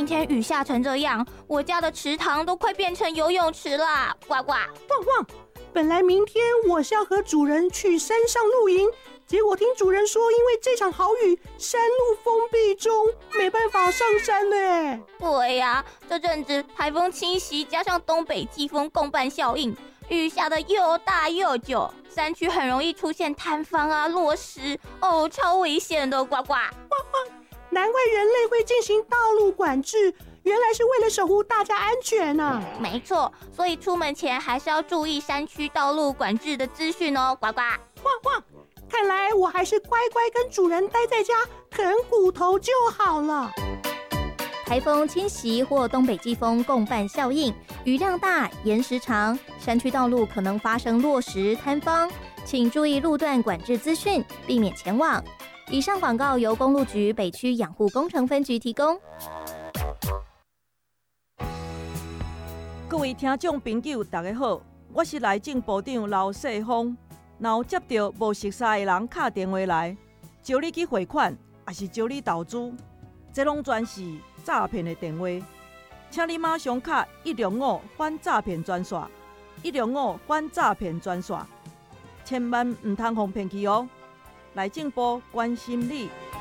天雨下成这样，我家的池塘都快变成游泳池啦！呱呱， 汪汪！本来明天我是要和主人去山上露营，结果听主人说，因为这场好雨，山路封闭中，没办法上山呢。 对呀，这阵子台风侵袭，加上东北季风共伴效应，雨下的又大又久，山区很容易出现坍方啊、落石，超危险的！呱呱， 难怪人类会进行道路管制，原来是为了守护大家安全啊！ 没错，所以出门前还是要注意山区道路管制的资讯哦！呱呱， 看来我还是乖乖跟主人待在家啃骨头就好了。 台风侵袭或东北季风共伴效应，雨量大、延时长，山区道路可能发生落石、坍方，请注意路段管制资讯，避免前往。以上广告由公路局北区养护工程分局提供。 各位听众朋友，大家好，我是内政部长刘世峰。若有接到无熟悉的人打电话来，招你去汇款，还是招你投资，这拢全是诈骗的电话。请你马上打105反诈骗专线，105反诈骗专线，千万唔通互骗去哦。内政部关心你。